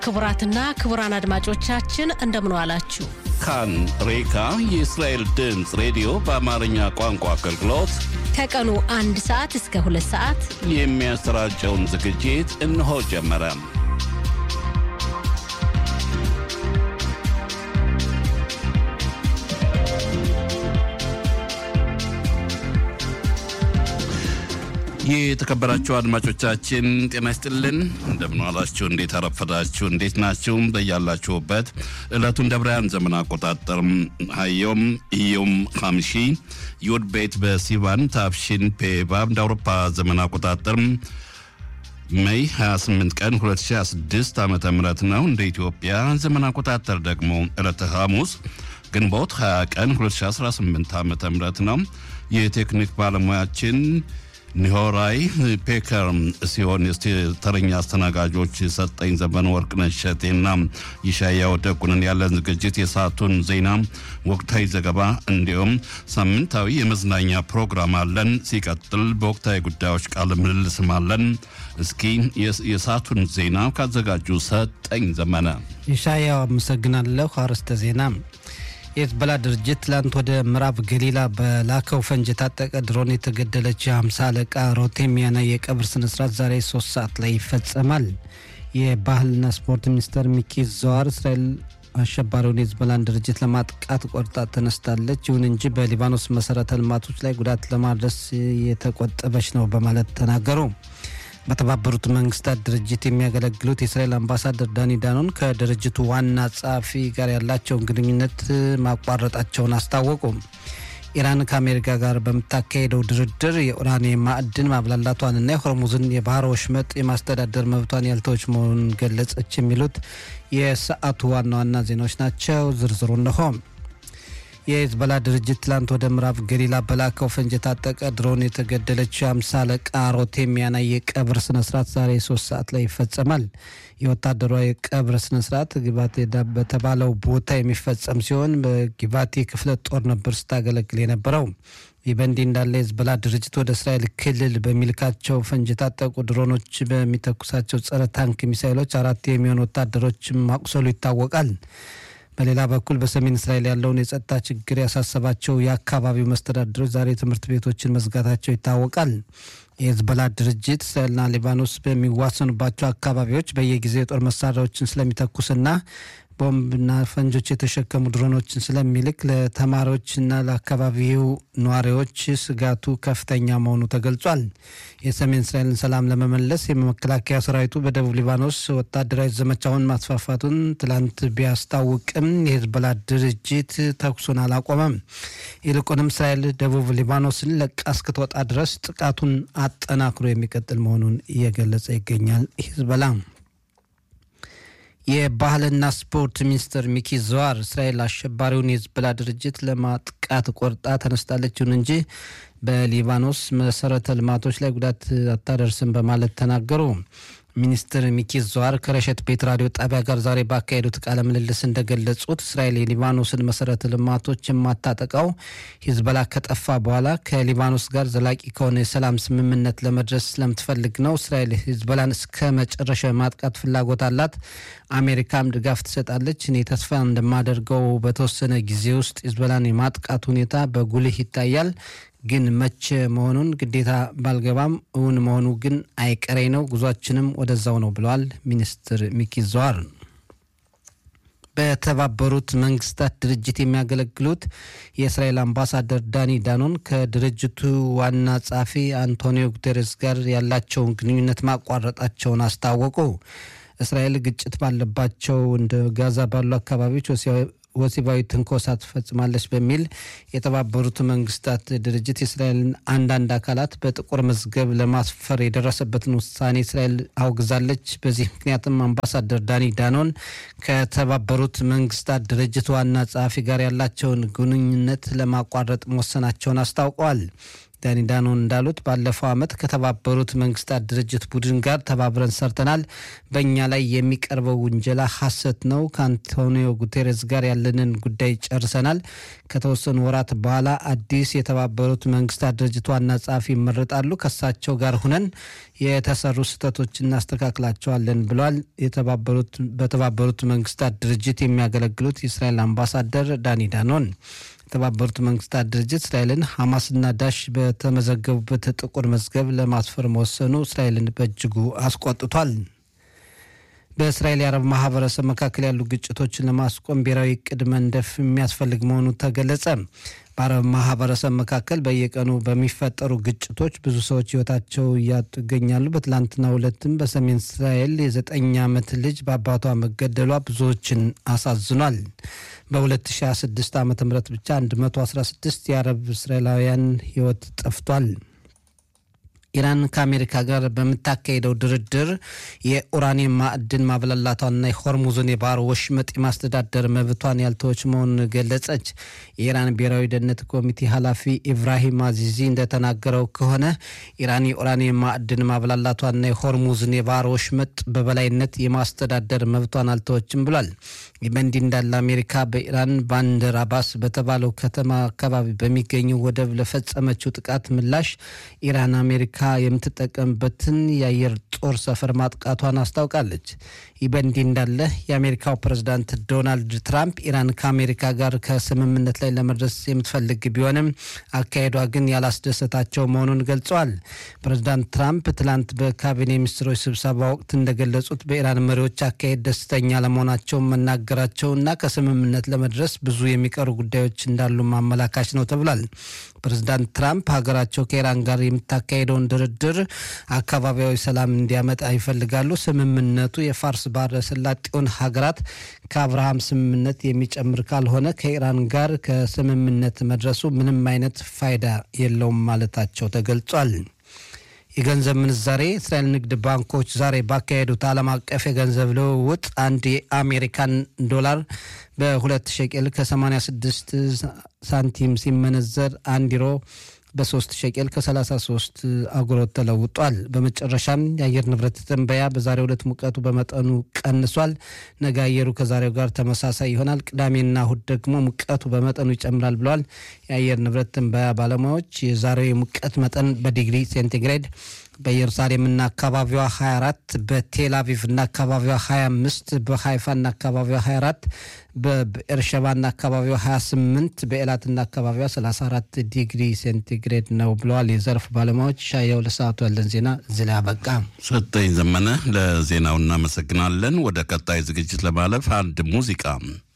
ክቡራትና ክቡራን አድማጮቻችን እንደምን ዋላችሁ። ካን ሬካ የእስራኤል ድምጽ ሬዲዮ በአማርኛ ቋንቋ አገልግሎት ከቀኑ 1 ሰዓት እስከ 2 ሰዓት የሚያሰራጨውን ዝግጅት እነሆ ጀመረ። የተከበራችሁ አድማጮቻችን ጤና ይስጥልን። እንደምን ዋላችሁ? እንዴት አረፈዳችሁ? እንዴት ናችሁ? በያላችሁበት ዕለቱን ደብራያን ዘመን አቆጣጠር ዮም ሐምሺ ዩድ ቤት በሲቫን ታፍሺን ፔቫብ እንደ አውሮፓ ዘመን አቆጣጠር ሜይ 28 ቀን 2026 ዓመተ ምህረት ነው። እንደ ኢትዮጵያ ዘመን አቆጣጠር ደግሞ ዕለተ ሐሙስ ግንቦት 20 ቀን 2018 ዓመተ ምህረት ነው። የቴክኒክ ባለሙያችን ኒሆራይ ፔከር ሲሆን ተረኛ አስተናጋጆች ሰጠኝ ዘመን ወርቅነሽ ሸቴና ይሻያው ደጉንን ያለን ዝግጅት የሰዓቱን ዜና፣ ወቅታዊ ዘገባ እንዲሁም ሳምንታዊ የመዝናኛ ፕሮግራም አለን። ሲቀጥል በወቅታዊ ጉዳዮች ቃለ ምልልስ አለን። እስኪ የሰዓቱን ዜና ካዘጋጁ ሰጠኝ ዘመነ። ይሻያው አመሰግናለሁ። አርዕስተ ዜና የህዝቦላ ድርጅት ትላንት ወደ ምዕራብ ገሊላ በላከው ፈንጅ የታጠቀ ድሮን የተገደለች 50 አለቃ ሮቴም ያና የቀብር ስነስርዓት ዛሬ 3 ሰዓት ላይ ይፈጸማል። የባህልና ስፖርት ሚኒስትር ሚኪ ዞዋር እስራኤል አሸባሪውን የህዝቦላን ድርጅት ለማጥቃት ቆርጣ ተነስታለች፣ ይሁን እንጂ በሊባኖስ መሰረተ ልማቶች ላይ ጉዳት ለማድረስ የተቆጠበች ነው በማለት ተናገሩ። በተባበሩት መንግስታት ድርጅት የሚያገለግሉት የእስራኤል አምባሳደር ዳኒ ዳኖን ከድርጅቱ ዋና ጸሐፊ ጋር ያላቸውን ግንኙነት ማቋረጣቸውን አስታወቁ። ኢራን ከአሜሪካ ጋር በምታካሄደው ድርድር የኡራኒየም ማዕድን ማብላላቷንና የሆርሙዝን የባህር ወሽመጥ የማስተዳደር መብቷን ያልተወች መሆኑን ገለጸች። የሚሉት የሰዓቱ ዋና ዋና ዜናዎች ናቸው። ዝርዝሩ እነሆ። የህዝቦላ ድርጅት ትላንት ወደ ምዕራብ ገሊላ በላከው ፈንጅ የታጠቀ ድሮን የተገደለችው 50 አለቃ ሮቴም ያና የቀብር ስነስርዓት ዛሬ 3 ሰዓት ላይ ይፈጸማል። የወታደሯ የቀብር ስነስርዓት ጊቫቴ በተባለው ቦታ የሚፈጸም ሲሆን በጊቫቴ ክፍለ ጦር ነበር ስታገለግል የነበረው። ይህ በእንዲህ እንዳለ የህዝቦላ ድርጅት ወደ እስራኤል ክልል በሚልካቸው ፈንጅ የታጠቁ ድሮኖች በሚተኩሳቸው ጸረ ታንክ ሚሳይሎች 4 የሚሆኑ ወታደሮች ማቁሰሉ ይታወቃል። በሌላ በኩል በሰሜን እስራኤል ያለውን የጸጥታ ችግር ያሳሰባቸው የአካባቢው መስተዳድሮች ዛሬ ትምህርት ቤቶችን መዝጋታቸው ይታወቃል። የህዝቦላ ድርጅት እስራኤልና ሊባኖስ በሚዋሰኑባቸው አካባቢዎች በየጊዜው የጦር መሳሪያዎችን ስለሚተኩስና ቦምብና ፈንጆች የተሸከሙ ድሮኖችን ስለሚልክ ለተማሪዎችና ለአካባቢው ነዋሪዎች ስጋቱ ከፍተኛ መሆኑ ተገልጿል። የሰሜን እስራኤልን ሰላም ለመመለስ የመከላከያ ሰራዊቱ በደቡብ ሊባኖስ ወታደራዊ ዘመቻውን ማስፋፋቱን ትላንት ቢያስታውቅም የህዝቦላ ድርጅት ተኩሱን አላቆመም። ይልቁንም እስራኤል ደቡብ ሊባኖስን ለቃ እስክትወጣ ድረስ ጥቃቱን አጠናክሮ የሚቀጥል መሆኑን እየገለጸ ይገኛል። ህዝቦላ የባህልና ስፖርት ሚኒስትር ሚኪ ዞዋር እስራኤል አሸባሪውን የህዝቦላ ድርጅት ለማጥቃት ቆርጣ ተነስታለች፣ ይሁን እንጂ በሊባኖስ መሰረተ ልማቶች ላይ ጉዳት አታደርስም በማለት ተናገሩ። ሚኒስትር ሚኪ ዞዋር ከረሸት ቤት ራዲዮ ጣቢያ ጋር ዛሬ ባካሄዱት ቃለ ምልልስ እንደገለጹት እስራኤል የሊባኖስን መሰረተ ልማቶች የማታጠቃው ህዝቦላ ከጠፋ በኋላ ከሊባኖስ ጋር ዘላቂ ከሆነ የሰላም ስምምነት ለመድረስ ስለምትፈልግ ነው። እስራኤል ህዝቦላን እስከ መጨረሻ ማጥቃት ፍላጎት አላት። አሜሪካም ድጋፍ ትሰጣለች። እኔ ተስፋ እንደማደርገው በተወሰነ ጊዜ ውስጥ ህዝቦላን የማጥቃት ሁኔታ በጉልህ ይታያል። ግን መቼ መሆኑን ግዴታ ባልገባም እውን መሆኑ ግን አይቀሬ ነው። ጉዟችንም ወደዛው ነው ብለዋል ሚኒስትር ሚኪ ዞዋር። በተባበሩት መንግስታት ድርጅት የሚያገለግሉት የእስራኤል አምባሳደር ዳኒ ዳኖን ከድርጅቱ ዋና ጸሐፊ አንቶኒዮ ጉተሬስ ጋር ያላቸውን ግንኙነት ማቋረጣቸውን አስታወቁ። እስራኤል ግጭት ባለባቸው እንደ ጋዛ ባሉ አካባቢዎች ወሲባዊ ትንኮሳ ትፈጽማለች በሚል የተባበሩት መንግስታት ድርጅት የእስራኤልን አንዳንድ አካላት በጥቁር መዝገብ ለማስፈር የደረሰበትን ውሳኔ እስራኤል አውግዛለች። በዚህ ምክንያትም አምባሳደር ዳኒ ዳኖን ከተባበሩት መንግስታት ድርጅት ዋና ጸሐፊ ጋር ያላቸውን ግንኙነት ለማቋረጥ መወሰናቸውን አስታውቀዋል። ዳኒ ዳኖን እንዳሉት ባለፈው ዓመት ከተባበሩት መንግስታት ድርጅት ቡድን ጋር ተባብረን ሰርተናል። በእኛ ላይ የሚቀርበው ውንጀላ ሐሰት ነው። ከአንቶኒዮ ጉቴሬስ ጋር ያለንን ጉዳይ ጨርሰናል። ከተወሰኑ ወራት በኋላ አዲስ የተባበሩት መንግስታት ድርጅት ዋና ጸሐፊ ይመረጣሉ። ከሳቸው ጋር ሆነን የተሰሩ ስህተቶችን እናስተካክላቸዋለን ብለዋል። በተባበሩት መንግስታት ድርጅት የሚያገለግሉት የእስራኤል አምባሳደር ዳኒ ዳኖን የተባበሩት መንግስታት ድርጅት እስራኤልን ሐማስና ዳሽ በተመዘገቡበት ጥቁር መዝገብ ለማስፈር መወሰኑ እስራኤልን በእጅጉ አስቆጥቷል። በእስራኤል የአረብ ማህበረሰብ መካከል ያሉ ግጭቶችን ለማስቆም ብሔራዊ ዕቅድ መንደፍ የሚያስፈልግ መሆኑ ተገለጸ። በአረብ ማህበረሰብ መካከል በየቀኑ በሚፈጠሩ ግጭቶች ብዙ ሰዎች ህይወታቸው እያጡ ይገኛሉ። በትላንትናው ዕለትም በሰሜን እስራኤል የ9 ዓመት ልጅ በአባቷ መገደሏ ብዙዎችን አሳዝኗል። በ2026 ዓ.ም ብቻ 116 የአረብ እስራኤላውያን ህይወት ጠፍቷል። ኢራን ከአሜሪካ ጋር በምታካሄደው ድርድር የኡራኒየም ማዕድን ማብላላቷንና የሆርሙዝን የባህር ወሽመጥ የማስተዳደር መብቷን ያልተወች መሆኑን ገለጸች። የኢራን ብሔራዊ ደህንነት ኮሚቴ ኃላፊ ኢብራሂም አዚዚ እንደተናገረው ከሆነ ኢራን የኡራኒየም ማዕድን ማብላላቷንና የሆርሙዝን የባህር ወሽመጥ በበላይነት የማስተዳደር መብቷን አልተወችም ብሏል። ይህ በእንዲህ እንዳለ አሜሪካ በኢራን ባንደር አባስ በተባለው ከተማ አካባቢ በሚገኘው ወደብ ለፈጸመችው ጥቃት ምላሽ ኢራን አሜሪካ የምትጠቀምበትን የአየር ጦር ሰፈር ማጥቃቷን አስታውቃለች። ይህ በእንዲህ እንዳለ የአሜሪካው ፕሬዝዳንት ዶናልድ ትራምፕ ኢራን ከአሜሪካ ጋር ከስምምነት ላይ ለመድረስ የምትፈልግ ቢሆንም አካሄዷ ግን ያላስደሰታቸው መሆኑን ገልጸዋል። ፕሬዝዳንት ትራምፕ ትላንት በካቢኔ ሚኒስትሮች ስብሰባ ወቅት እንደገለጹት በኢራን መሪዎች አካሄድ ደስተኛ ለመሆናቸው መናገራቸውና ከስምምነት ለመድረስ ብዙ የሚቀሩ ጉዳዮች እንዳሉ ማመላካች ነው ተብሏል። ፕሬዝዳንት ትራምፕ ሀገራቸው ከኢራን ጋር የምታካሄደውን ድርድር አካባቢያዊ ሰላም እንዲያመጣ ይፈልጋሉ። ስምምነቱ የፋርስ ባህረ ሰላጤውን ሀገራት ከአብርሃም ስምምነት የሚጨምር ካልሆነ ከኢራን ጋር ከስምምነት መድረሱ ምንም አይነት ፋይዳ የለውም ማለታቸው ተገልጿል። የገንዘብ ምንዛሬ እስራኤል ንግድ ባንኮች ዛሬ ባካሄዱት ዓለም አቀፍ የገንዘብ ልውውጥ አንድ የአሜሪካን ዶላር በ2 ሸቄል ከ86 ሳንቲም ሲመነዘር 1 ዩሮ በ3 ሸቄል ከ33 አጉሮት ተለውጧል። በመጨረሻም የአየር ንብረት ትንበያ በዛሬው ዕለት ሙቀቱ በመጠኑ ቀንሷል። ነገ አየሩ ከዛሬው ጋር ተመሳሳይ ይሆናል። ቅዳሜና እሁድ ደግሞ ሙቀቱ በመጠኑ ይጨምራል ብለዋል የአየር ንብረት ትንበያ ባለሙያዎች። የዛሬው የሙቀት መጠን በዲግሪ ሴንቲግሬድ በኢየሩሳሌምና አካባቢዋ 24፣ በቴል አቪቭና አካባቢዋ 25፣ በሃይፋና አካባቢዋ 24፣ በኤርሸባና አካባቢዋ 28፣ በኤላትና አካባቢዋ 34 ዲግሪ ሴንቲግሬድ ነው ብለዋል የዘርፍ ባለሙያዎች። ሻያው ለሰዓቱ ያለን ዜና እዚህ ላይ አበቃ። ሰጠኝ ዘመነ ለዜናው እናመሰግናለን። ወደ ቀጣይ ዝግጅት ለማለፍ አንድ ሙዚቃ